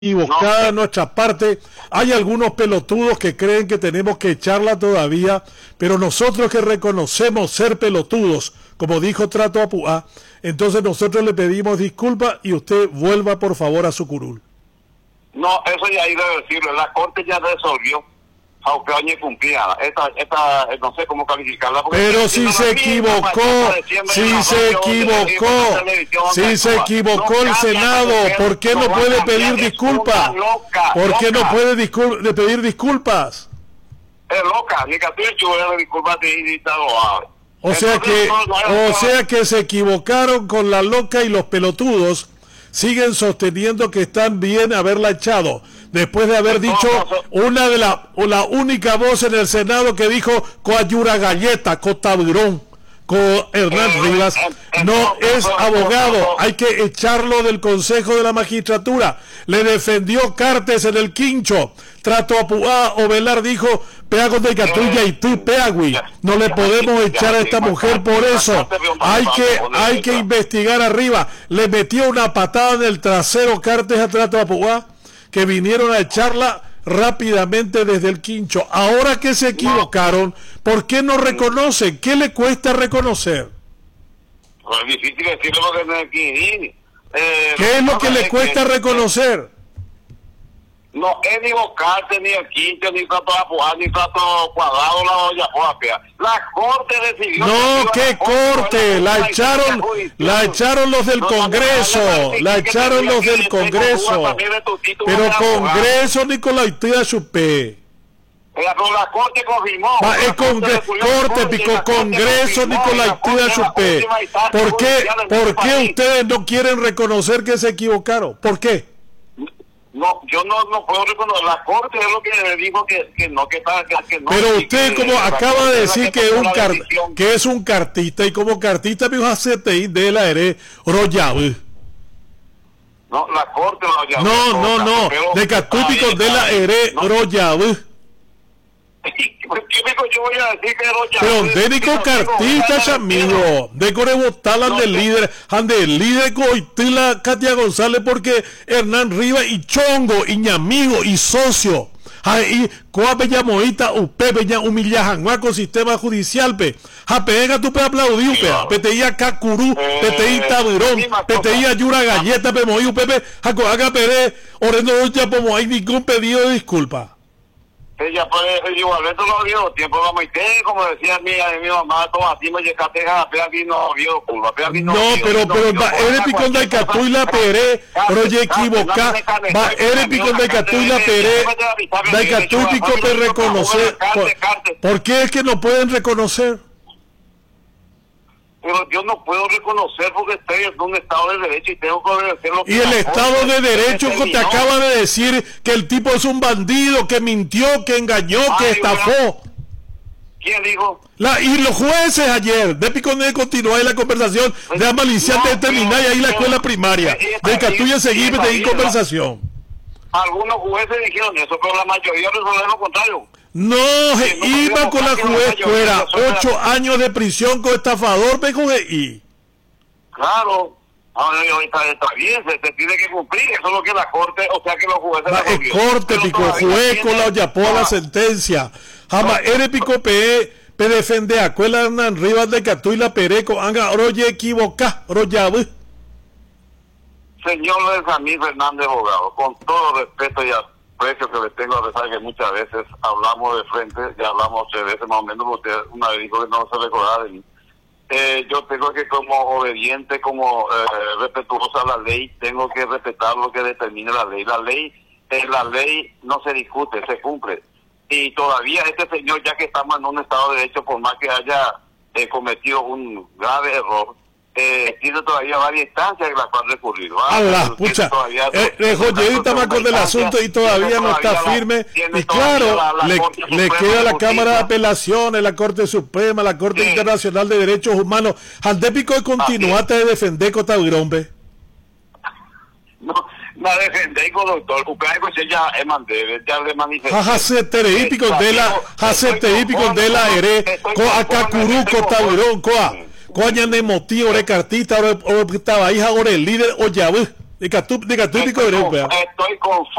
equivocada de nuestra parte. Hay algunos pelotudos que creen que tenemos que echarla todavía, pero nosotros que reconocemos ser pelotudos, como dijo Trato Apuá, entonces nosotros le pedimos disculpas y usted vuelva por favor a su curul. No, eso ya iba a decirlo, la corte ya resolvió, aunque año cumplía, esta no sé cómo calificarla. Pero si se equivocó, si se equivocó el Senado, ¿por qué no puede pedir disculpas? ¿Por qué no puede pedir disculpas? Es loca, ni que tú de disculpas de o sea que se equivocaron con la loca y los pelotudos siguen sosteniendo que están bien haberla echado, después de haber dicho la única voz en el Senado que dijo coayura galleta, cotabirón, con Hernán Rivas, no es abogado, hay que echarlo del Consejo de la Magistratura. Le defendió Cartes en el quincho, Trato Apuá o Velar dijo peago de Catulla y tú peagui, no le podemos echar a esta mujer por eso, hay que investigar arriba. Le metió una patada en el trasero Cartes a Trato Apuá, que vinieron a echarla rápidamente desde el quincho. Ahora que se equivocaron, ¿por qué no reconocen? ¿Qué le cuesta reconocer? Es difícil decirlo porque no es aquí. ¿Qué es lo que le cuesta reconocer? No es ni Bocarte, ni el quinto, ni Trato Apuá, ni Trato Cuadrado, la olla Juapia. La corte decidió. No, ¿qué corte? La echaron los del Congreso. La echaron los del Congreso. Pero Congreso Nicolaitía Chupé. La corte confirmó. Corte, pico, Congreso Nicolaitía Chupé. ¿Por qué ustedes no quieren reconocer que se equivocaron? ¿Por qué? No, yo no puedo reconocer. La corte es lo que le dijo que no. Pero usted, como acaba de decir que es un cartista, y como cartista me dijo CTI de la ERE Royabe. No, la corte lo No, de Catúpicos de la ERE Royabe. Yo voy a decir que pero dénico cartista chamigo de Corebotalan del líder coitila Katia González, porque Hernán Rivas y Chongo y ñamigo y socio y coape ya moita upepe ya humillajan con sistema judicial pe pega tu pe aplaudiu pe peteía cacurú peteí tabirón peteí ayura galleta pe moí upepe haga pere orendo ya como hay ningún pedido de disculpa. Ella puede igualmente no vio tiempo vamos y como decía mi mamá, todo así me llegaste a aquí no vio culpa, no, pero eres picón de Catuila Pere, pero ya equivoca, eres picón de Catuila Pere, de Catúpico de reconocer, ¿por qué es que no pueden reconocer? Pero yo no puedo reconocer porque estoy en un Estado de Derecho y tengo que obedecer lo que... Y el Estado de Derecho te acaba de decir que el tipo es un bandido, que mintió, que engañó, que estafó. ¿Quién dijo? Y los jueces ayer, de Piconé continuó ahí la conversación de amaliciante de terminar y ahí la escuela primaria, de Catuya seguir de conversación. Algunos jueces dijeron eso, pero la mayoría resolvieron lo contrario. No, iba con la juez fuera 8 años de prisión con estafador, y claro, ahorita está bien, se tiene que cumplir, eso es lo que la corte, o sea que los jueces el corte, pico, juez con la oyapó la sentencia, jamás eres pico pe defende a Cuela Hernán Rivas de Catuila Pereco, anga roye equivoca, royabu. Señor Benjamín Fernández Abogado, con todo respeto y aprecio que le tengo, a pesar que muchas veces hablamos de frente, ya hablamos 3 veces más o menos, porque una vez dijo que no se recordaba de mí. Yo tengo que, como obediente, como respetuoso a la ley, tengo que respetar lo que determine la ley. La ley no se discute, se cumple. Y todavía este señor, ya que estamos en un Estado de Derecho, por más que haya cometido un grave error, tiene todavía varias instancias en las cuales recurrir. Pucha, joyerita más con el asunto y todavía no está firme. Y claro, le queda la Cámara de Apelaciones, la Corte Suprema, la Corte Internacional de Derechos Humanos. Andepico y continuate de defender con Taurombe. No defender con doctor, Ucraico ya es mandebe, ya le manifestó. Haceteípico de la ERE, Acacurú, Taurón, coa. Coña de motivo de cartista o estaba hija o el líder o llave Diga tú, Nico, estoy conforme